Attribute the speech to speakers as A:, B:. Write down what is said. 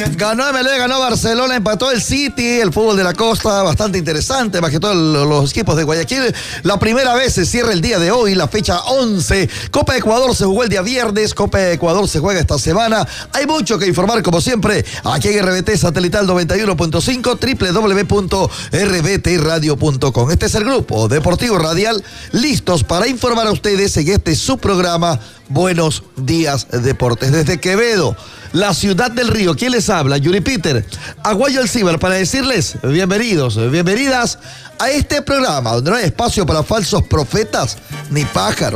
A: Ganó MLE, ganó Barcelona, empató el City, el fútbol de la costa, bastante interesante, más que todos los equipos de Guayaquil. La primera vez se cierra el día de hoy, la fecha 11. Copa Ecuador se jugó el día viernes, Copa Ecuador se juega esta semana. Hay mucho que informar, como siempre, aquí en RBT Satelital 91.5, www.rbtradio.com. Este es el grupo Deportivo Radial, listos para informar a ustedes en este su programa Buenos Días Deportes. Desde Quevedo, la ciudad del río, ¿quién les habla? Yuri Peter, Aguayo Alcíbar, para decirles bienvenidos, bienvenidas a este programa donde no hay espacio para falsos profetas ni pájaros.